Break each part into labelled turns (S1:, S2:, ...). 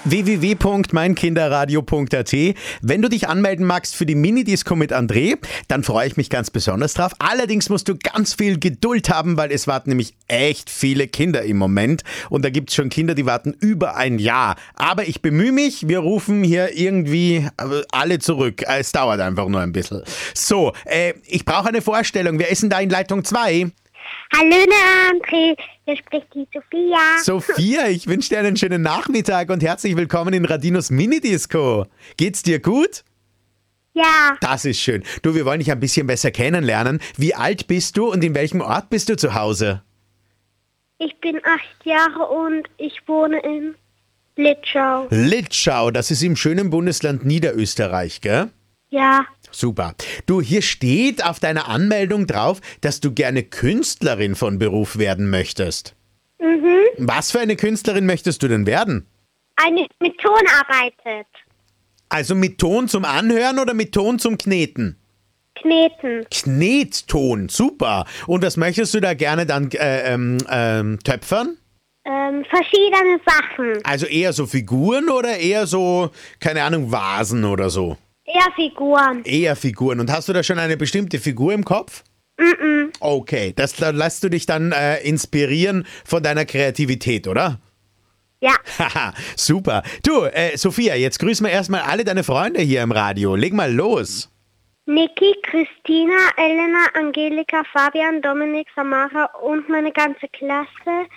S1: www.meinkinderradio.at. Wenn du dich anmelden magst für die Mini-Disco mit André, dann freue ich mich ganz besonders drauf. Allerdings musst du ganz viel Geduld haben, weil es warten nämlich echt viele Kinder im Moment. Und da gibt es schon Kinder, die warten über ein Jahr. Aber ich bemühe mich, wir rufen hier irgendwie alle zurück. Es dauert einfach nur ein bisschen. So, ich brauche eine Vorstellung. Wer ist denn da in Leitung 2?
S2: Hallo, André, hier spricht die Sophia.
S1: Sophia, ich wünsche dir einen schönen Nachmittag und herzlich willkommen in Radinos Mini-Disco. Geht's dir gut?
S2: Ja,
S1: Das ist schön. Du, wir wollen dich ein bisschen besser kennenlernen. Wie alt bist du und in welchem Ort bist du zu Hause?
S2: ich bin 8 Jahre und ich wohne in Litschau.
S1: Litschau, das ist im schönen Bundesland Niederösterreich, gell?
S2: Ja,
S1: Super. Du, hier steht auf deiner Anmeldung drauf, dass du gerne Künstlerin von Beruf werden möchtest. Was für eine Künstlerin möchtest du denn werden?
S2: eine mit Ton arbeitet.
S1: Also mit Ton zum Anhören oder mit Ton zum Kneten?
S2: Kneten.
S1: Knetton, super. Und was möchtest du da gerne dann töpfern?
S2: Verschiedene Sachen.
S1: Also eher so Figuren oder eher so, keine Ahnung, Vasen oder so?
S2: Eher Figuren.
S1: Eher Figuren. Und hast du da schon eine bestimmte Figur im Kopf? Okay, da lässt du dich dann inspirieren von deiner Kreativität, oder?
S2: Ja,
S1: Haha, super. Du, Sophia, jetzt grüßen wir erstmal alle deine Freunde hier im Radio. Leg mal los.
S2: Niki, Christina, Elena, Angelika, Fabian, Dominik, Samara und meine ganze Klasse.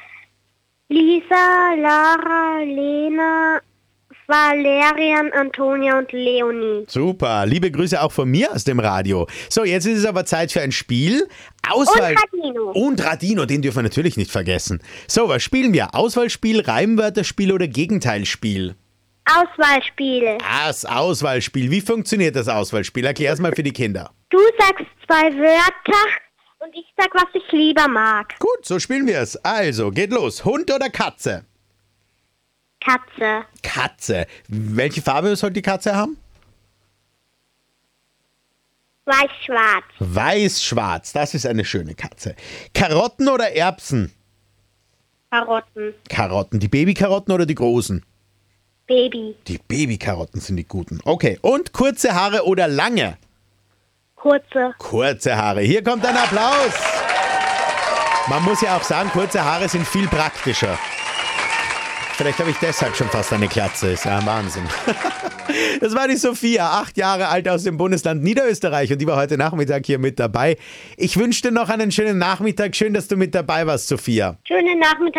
S2: Lisa, Lara, Lena, Valerian, Antonia und Leonie.
S1: Super, liebe Grüße auch von mir aus dem Radio. So, jetzt ist es aber Zeit für ein Spiel. Auswahl
S2: Und Radino.
S1: Und Radino, den dürfen wir natürlich nicht vergessen. So, was spielen wir? Auswahlspiel, Reimwörterspiel oder Gegenteilspiel?
S2: Auswahlspiele.
S1: Das Auswahlspiel. Wie funktioniert das Auswahlspiel? Erklär's mal für die Kinder.
S2: Du sagst 2 Wörter und ich sag, was ich lieber mag.
S1: Gut, so spielen wir es. Also, geht los. Hund oder Katze?
S2: Katze.
S1: Katze. Welche Farbe soll die Katze haben?
S2: Weiß-schwarz.
S1: Weiß-schwarz. Das ist eine schöne Katze. Karotten oder Erbsen?
S2: Karotten.
S1: Karotten. Die Babykarotten oder die großen?
S2: Baby.
S1: Die Babykarotten sind die guten. Okay. Und kurze Haare oder lange?
S2: Kurze.
S1: Kurze Haare. Hier kommt ein Applaus. Man muss ja auch sagen, kurze Haare sind viel praktischer. Vielleicht habe ich deshalb schon fast eine Glatze. Ist ja ein Wahnsinn. Das war die Sophia, 8 Jahre alt aus dem Bundesland Niederösterreich und die war heute Nachmittag hier mit dabei. Ich wünsche dir noch einen schönen Nachmittag. Schön, dass du mit dabei warst, Sophia.
S2: Schönen Nachmittag.